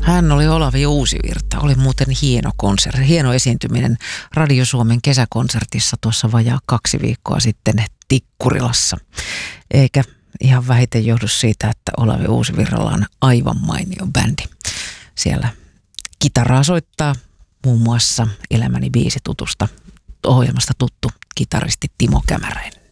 Hän oli Olavi Uusivirta. Oli muuten hieno esiintyminen Radio Suomen kesäkonsertissa tuossa vajaa 2 viikkoa sitten Tikkurilassa. Eikä ihan vähiten johdu siitä, että Olavi Uusivirralla on aivan mainio bändi. Siellä kitaraa soittaa muun muassa Elämäni biisi -tutusta ohjelmasta tuttu kitaristi Timo Kämäräinen.